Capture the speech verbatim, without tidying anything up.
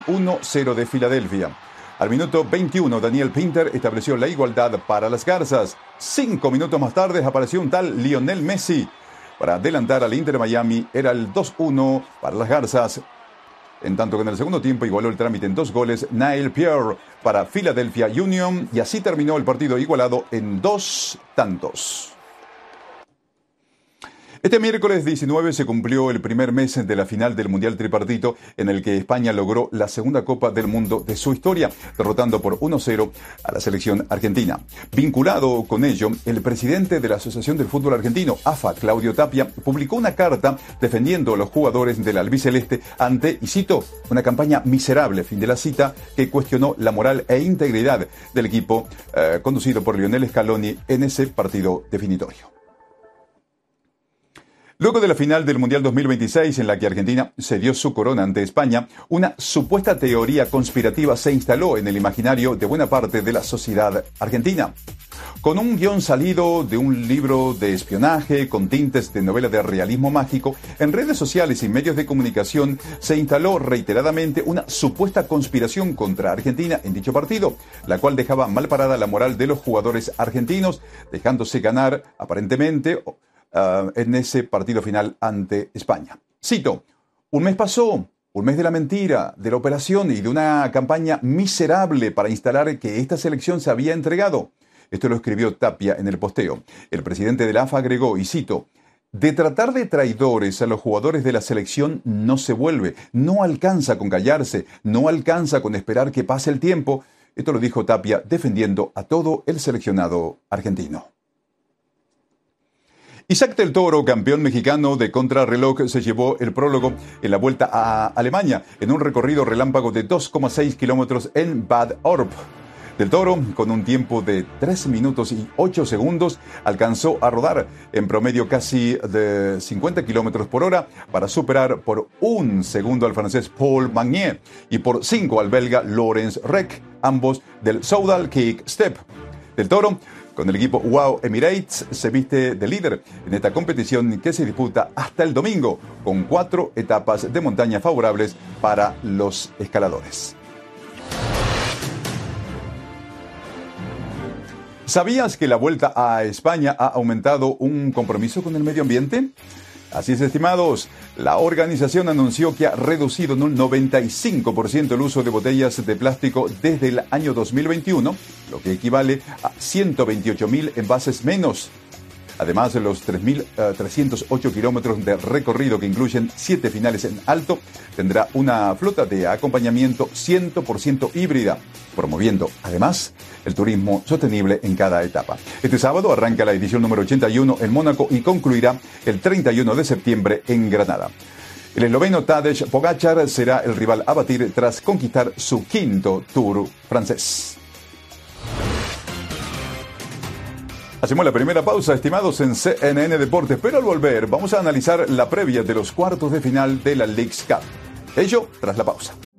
uno cero de Filadelfia. Al minuto veintiuno, Daniel Pinter estableció la igualdad para las Garzas. Cinco minutos más tarde apareció un tal Lionel Messi para adelantar al Inter de Miami. Era el dos uno para las Garzas. En tanto que en el segundo tiempo igualó el trámite en dos goles Neil Pierre para Philadelphia Union. Y así terminó el partido igualado en dos tantos. Este miércoles diecinueve se cumplió el primer mes de la final del Mundial Tripartito, en el que España logró la segunda Copa del Mundo de su historia, derrotando por uno cero a la selección argentina. Vinculado con ello, el presidente de la Asociación del Fútbol Argentino, A F A, Claudio Tapia, publicó una carta defendiendo a los jugadores del albiceleste ante, y cito, una campaña miserable, fin de la cita, que cuestionó la moral e integridad del equipo eh, conducido por Lionel Scaloni en ese partido definitorio. Luego de la final del Mundial dos mil veintiséis, en la que Argentina cedió su corona ante España, una supuesta teoría conspirativa se instaló en el imaginario de buena parte de la sociedad argentina. Con un guión salido de un libro de espionaje, con tintes de novela de realismo mágico, en redes sociales y medios de comunicación se instaló reiteradamente una supuesta conspiración contra Argentina en dicho partido, la cual dejaba mal parada la moral de los jugadores argentinos, dejándose ganar, aparentemente, Uh, en ese partido final ante España. Cito, un mes pasó, un mes de la mentira, de la operación y de una campaña miserable para instalar que esta selección se había entregado. Esto lo escribió Tapia en el posteo. El presidente de la A F A agregó, y cito, de tratar de traidores a los jugadores de la selección no se vuelve, no alcanza con callarse, no alcanza con esperar que pase el tiempo. Esto lo dijo Tapia defendiendo a todo el seleccionado argentino. Isaac del Toro, campeón mexicano de contrarreloj, se llevó el prólogo en la Vuelta a Alemania en un recorrido relámpago de dos coma seis kilómetros en Bad Orb. Del Toro, con un tiempo de tres minutos y ocho segundos, alcanzó a rodar en promedio casi de cincuenta kilómetros por hora para superar por un segundo al francés Paul Magnier y por cinco al belga Laurens Reck, ambos del Soudal Kick Step. Del Toro, con el equipo Wow Emirates, se viste de líder en esta competición que se disputa hasta el domingo, con cuatro etapas de montaña favorables para los escaladores. ¿Sabías que la Vuelta a España ha aumentado un compromiso con el medio ambiente? Así es, estimados, la organización anunció que ha reducido en un noventa y cinco por ciento el uso de botellas de plástico desde el año dos mil veintiuno, lo que equivale a ciento veintiocho mil envases menos. Además, los tres mil trescientos ocho kilómetros de recorrido, que incluyen siete finales en alto, tendrá una flota de acompañamiento cien por ciento híbrida, promoviendo, además, el turismo sostenible en cada etapa. Este sábado arranca la edición número ochenta y uno en Mónaco y concluirá el treinta y uno de septiembre en Granada. El esloveno Tadej Pogačar será el rival a batir tras conquistar su quinto Tour francés. Hacemos la primera pausa, estimados, en C N N Deportes, pero al volver vamos a analizar la previa de los cuartos de final de la Leagues Cup. Ello tras la pausa.